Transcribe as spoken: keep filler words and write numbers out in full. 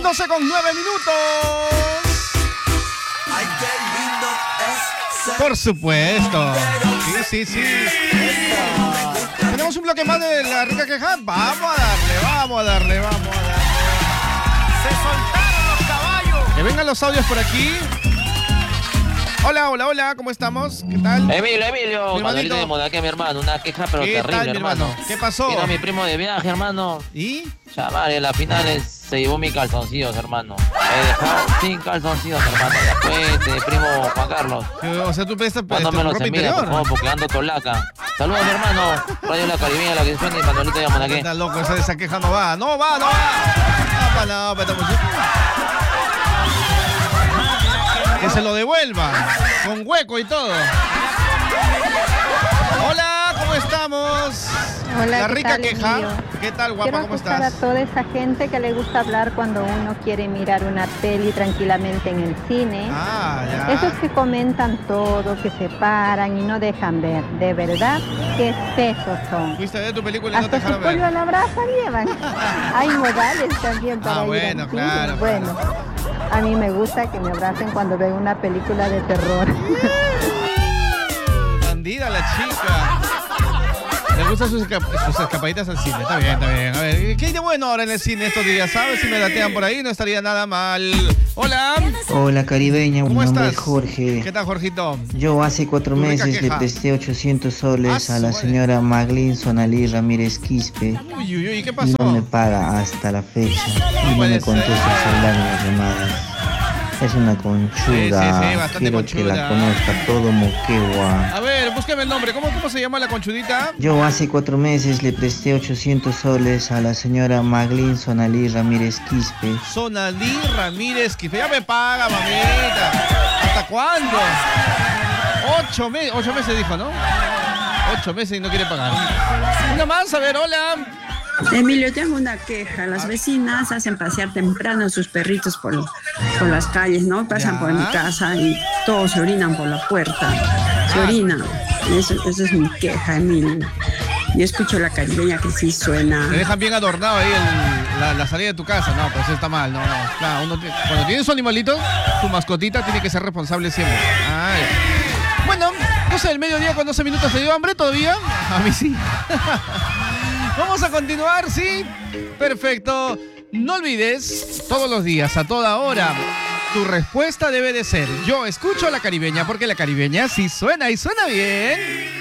doce con nueve minutos. Ay, qué lindo es ser. Por supuesto. Sí, sí, sí. Tenemos un bloque más de la rica queja. Vamos a darle, vamos a darle, vamos a darle. Se soltaron los caballos. Que vengan los audios por aquí. Hola, hola, hola, ¿cómo estamos? ¿Qué tal? Emilio, Emilio, Mi Manuelito hermanito. de Modaquia, mi hermano, una queja pero ¿Qué terrible, tal, mi hermano. hermano? ¿Qué pasó? Vino mi primo de viaje, hermano. ¿Y? Chamar, en las finales se llevó mis calzoncillos, hermano. Me he dejado sin calzoncillos, hermano. Después de primo Juan Carlos. O sea, tú prestas Cuando me los ropa envíe, por interior. favor, porque ando con laca. Saludos, mi hermano. Radio La Caribeña, la que suena y Manuelito de Modaquia. Está loco, esa, esa queja no va. No va, no va. No, pa, no, pa, estamos- Que se lo devuelva. Con hueco y todo. Hola, ¿cómo estamos? Hola, La ¿qué rica tal, queja. Emilio? ¿Qué tal, guapa? Quiero ¿Cómo acusar estás? a toda esa gente que le gusta hablar cuando uno quiere mirar una peli tranquilamente en el cine. Ah, ya. Esos que comentan todo, que se paran y no dejan ver. De verdad, qué espesos son. Fuiste a ver tu película y no te Hasta su dejaron pollo ver. a la brasa llevan. Hay modales también para Ah, ir bueno, al cine. claro, Bueno, a mí me gusta que me abracen cuando veo una película de terror. Bandida la chica. Le gustan sus, esca- sus escapaditas al cine. Está bien, está bien. A ver, ¿qué hay de bueno ahora en el cine estos días? ¿Sabes? Si me datean por ahí, no estaría nada mal. Hola. Hola caribeña, mi ¿Cómo nombre estás? es Jorge. ¿Qué tal, Jorgito? Yo hace cuatro Tu rica meses le queja. presté ochocientos soles Ah, a su la madre. señora Maglin Sonalí Ramírez Quispe Uy, uy, uy, ¿qué y pasó? no me paga hasta la fecha y no puede me contesta ser. el celular en las llamadas. Es una conchuda, Sí, sí, sí, bastante quiero conchuda. que la conozca todo Moquegua. A ver, búsqueme el nombre. ¿Cómo, cómo se llama la conchudita? Yo hace cuatro meses le presté ochocientos soles a la señora Maglin Sonalí Ramírez Quispe. Sonalí Ramírez Quispe. Ya me paga, mamita. ¿Hasta cuándo? Ocho meses, ocho meses dijo, ¿no? Ocho meses y no quiere pagar. Una más, a ver, hola. Emilio, tengo una queja. Las vecinas hacen pasear temprano a sus perritos por, por las calles, ¿no? Pasan Ya. por mi casa y todos se orinan por la puerta. Se orinan. Y Eso, eso es mi queja, Emilio. Yo escucho la caribeña que sí suena. Te dejan bien adornado ahí el- la, la salida de tu casa. No, pues está mal, no, no. Claro, uno tiene- cuando tienes su animalito, tu mascotita tiene que ser responsable siempre. Ay. Bueno, no sé, el mediodía con doce minutos te dio hambre todavía. A mí sí. Vamos a continuar, ¿sí? Perfecto. No olvides, todos los días, a toda hora, tu respuesta debe de ser: yo escucho a la caribeña, porque la caribeña sí suena y suena bien.